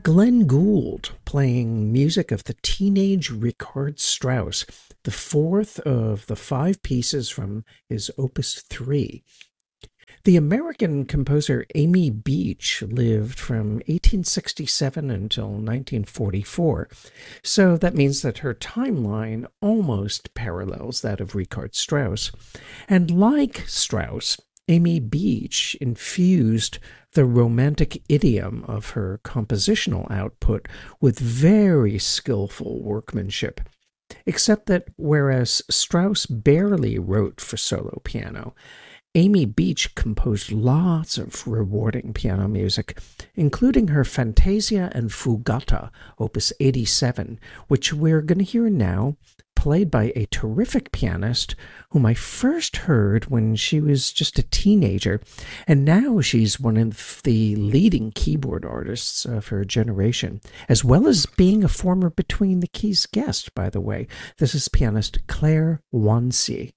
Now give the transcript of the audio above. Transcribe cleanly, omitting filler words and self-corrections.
Glenn Gould playing music of the teenage Richard Strauss, the fourth of the five pieces from his Opus 3. The American composer Amy Beach lived from 1867 until 1944, so that means that her timeline almost parallels that of Richard Strauss. And like Strauss, Amy Beach infused the romantic idiom of her compositional output with very skillful workmanship. Except that whereas Strauss barely wrote for solo piano, Amy Beach composed lots of rewarding piano music, including her Fantasia and Fugata, Opus 87, which we're going to hear now, played by a terrific pianist whom I first heard when she was just a teenager, and now she's one of the leading keyboard artists of her generation, as well as being a former Between the Keys guest, by the way. This is pianist Claire Whansi.